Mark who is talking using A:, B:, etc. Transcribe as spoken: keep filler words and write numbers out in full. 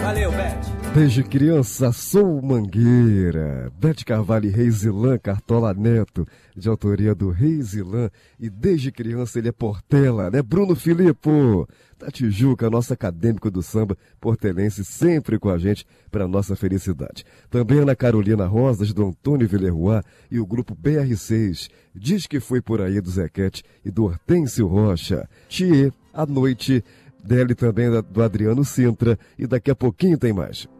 A: Valeu, Bete.
B: Desde criança sou mangueira. Bete Carvalho e Reisilan Cartola Neto, de autoria do Reisilan. E desde criança ele é Portela, né? Bruno Filippo, da Tijuca, nosso acadêmico do samba portelense, sempre com a gente para nossa felicidade. Também Ana Carolina Rosas, do Antônio Villerroy e o grupo B R seis. Diz que foi por aí do Zequete e do Hortêncio Rocha. Thier, à noite, dele também do Adriano Sintra. E daqui a pouquinho tem mais.